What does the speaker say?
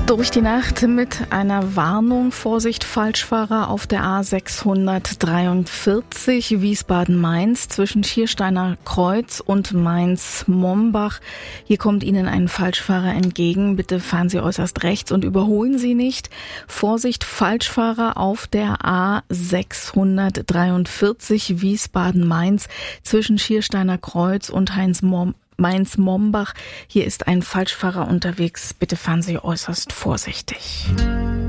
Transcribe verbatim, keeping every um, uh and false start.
Durch die Nacht mit einer Warnung, Vorsicht, Falschfahrer auf der A sechshundertdreiundvierzig Wiesbaden-Mainz zwischen Schiersteiner Kreuz und Mainz-Mombach. Hier kommt Ihnen ein Falschfahrer entgegen. Bitte fahren Sie äußerst rechts und überholen Sie nicht. Vorsicht, Falschfahrer auf der A sechshundertdreiundvierzig Wiesbaden-Mainz zwischen Schiersteiner Kreuz und Heinz-Mombach. Mainz-Mombach. Hier ist ein Falschfahrer unterwegs. Bitte fahren Sie äußerst vorsichtig.